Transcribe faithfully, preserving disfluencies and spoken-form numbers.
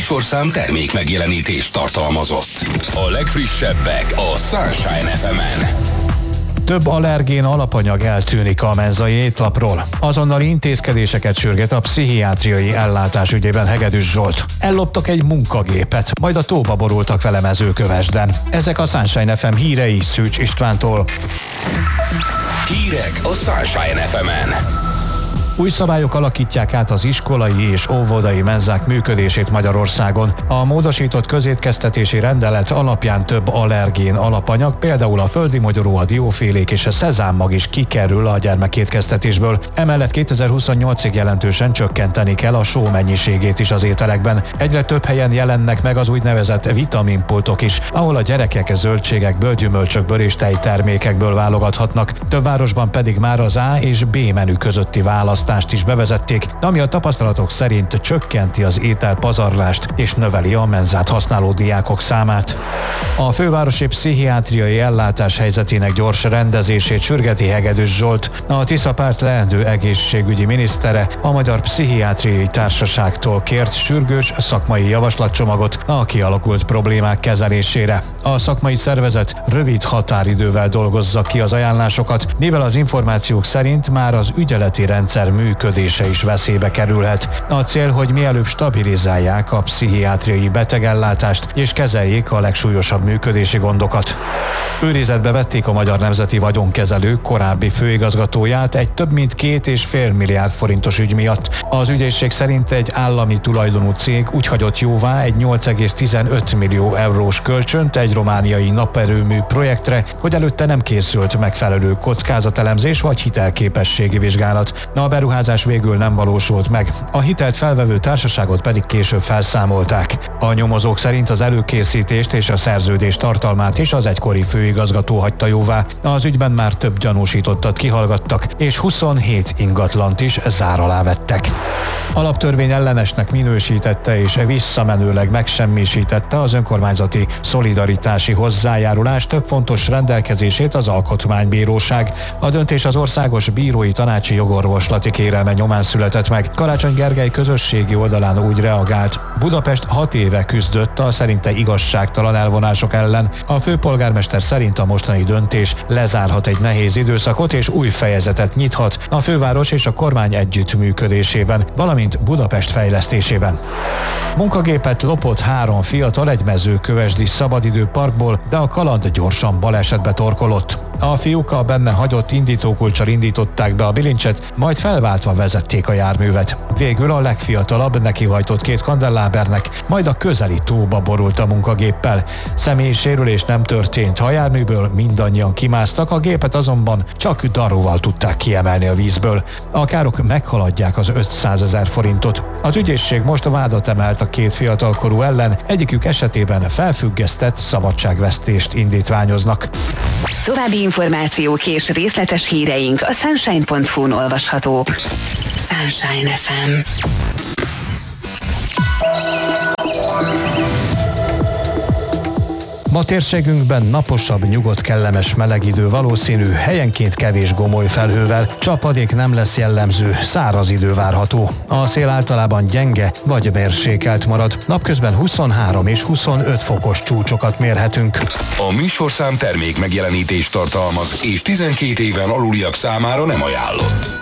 műsorszám termék megjelenítést tartalmazott. A legfrissebbek a Sunshine ef emen. Több allergén alapanyag eltűnik a menzai étlapról. Azonnali intézkedéseket sürget a pszichiátriai ellátás ügyében Hegedűs Zsolt. Elloptak egy munkagépet, majd a tóba borultak vele Mezőkövesden. Ezek a Sunshine ef em hírei Szűcs Istvántól. Hírek a Sunshine ef emen. Új szabályok alakítják át az iskolai és óvodai menzák működését Magyarországon. A módosított közétkeztetési rendelet alapján több allergén alapanyag, például a földi mogyoró, a diófélék és a szezámmag is kikerül a gyermekétkeztetésből. Emellett kétezer-huszonnyolcig jelentősen csökkenteni kell a só mennyiségét is az ételekben. Egyre több helyen jelennek meg az úgynevezett vitaminpultok is, ahol a gyerekek zöldségekből, gyümölcsökből és tejtermékekből válogathatnak. Több városban pedig már az A és B menü közötti választ is bevezették, ami a tapasztalatok szerint csökkenti az ételpazarlást és növeli a menzát használó diákok számát. A fővárosi pszichiátriai ellátás helyzetének gyors rendezését sürgeti Hegedűs Zsolt, a Tisza párt leendő egészségügyi minisztere a Magyar Pszichiátriai Társaságtól kért sürgős szakmai javaslatcsomagot a kialakult problémák kezelésére. A szakmai szervezet rövid határidővel dolgozza ki az ajánlásokat, mivel az információk szerint már az ügyeleti rendszer működése is veszélybe kerülhet. A cél, hogy mielőbb stabilizálják a pszichiátriai betegellátást és kezeljék a legsúlyosabb működési gondokat. Őrizetbe vették a Magyar Nemzeti Vagyonkezelő korábbi főigazgatóját egy több mint két és fél milliárd forintos ügy miatt. Az ügyészség szerint egy állami tulajdonú cég úgy hagyott jóvá egy nyolc egész tizenöt millió eurós kölcsönt egy romániai naperőmű projektre, hogy előtte nem készült megfelelő kockázatelemzés vagy hitelképességi vizsgálat. A beruházás végül nem valósult meg, a hitelt felvevő társaságot pedig később felszámolták. A nyomozók szerint az előkészítést és a szerződés tartalmát is az egykori főigazgató hagyta jóvá. Az ügyben már több gyanúsítottat kihallgattak, és huszonhét ingatlant is zár alá vettek. Alaptörvény ellenesnek minősítette és visszamenőleg megsemmisítette az önkormányzati szolidaritási hozzájárulás több fontos rendelkezését az Alkotmánybíróság. A döntés az Országos Bírói Tanácsi Jogorvoslati kérelme nyomán született meg. Karácsony Gergely közösségi oldalán úgy reagált: Budapest hat éve küzdött a szerinte igazságtalan elvonások ellen. A főpolgármester szerint a mostani döntés lezárhat egy nehéz időszakot és új fejezetet nyithat a főváros és a kormány együttműködésében, valamint Budapest fejlesztésében. Munkagépet lopott három fiatal egy mezőkövesdi szabadidőparkból, de a kaland gyorsan balesetbe torkolott. A fiúk a benne hagyott indítókulccsal indították be a bilincset, majd felváltva vezették a járművet. Végül a legfiatalabb nekihajtott két kandellábernek, majd a közeli tóba borult a munkagéppel. Személyi sérülés nem történt, a járműből mindannyian kimásztak, a gépet azonban csak daróval tudták kiemelni a vízből. A károk meghaladják az ötszázezer forintot. Az ügyészség most vádat emelt a két fiatalkorú ellen, egyikük esetében felfüggesztett szabadságvesztést indítványoznak. További információk és részletes híreink a sunshine pont hu-n olvashatók. Sunshine ef em. Ma térségünkben naposabb, nyugodt, kellemes meleg idő valószínű, helyenként kevés gomoly felhővel, csapadék nem lesz jellemző, száraz idő várható. A szél általában gyenge vagy mérsékelt marad, napközben huszonhárom és huszonöt fokos csúcsokat mérhetünk. A műsorszám termék megjelenítést tartalmaz, és tizenkét éven aluliak számára nem ajánlott.